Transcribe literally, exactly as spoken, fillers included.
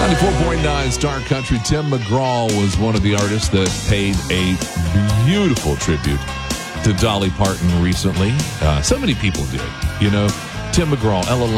ninety-four point nine Star Country. Tim McGraw was one of the artists that paid a beautiful tribute to Dolly Parton recently. Uh, so many people did. You know, Tim McGraw, Ella